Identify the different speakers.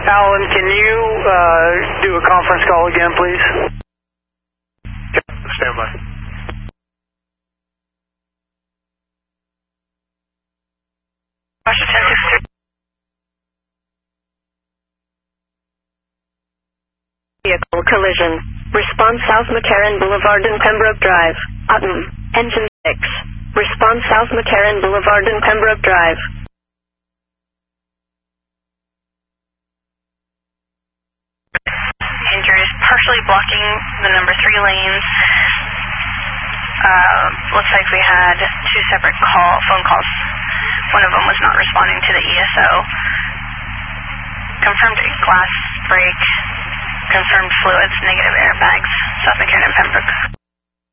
Speaker 1: Alan, can you do a conference call again, please?
Speaker 2: Yep, stand by.
Speaker 3: Washington 6-3.
Speaker 4: Vehicle collision. Response South McCarran Boulevard and Pembroke Drive. Otten. Engine 6. Response South McCarran Boulevard and Pembroke Drive.
Speaker 3: Injuries partially blocking the number 3 lanes. Looks like we had 2 separate phone calls. One of them was not responding to the ESO. Confirmed glass break. Confirmed fluids, negative airbags. South McCarran and Pembroke.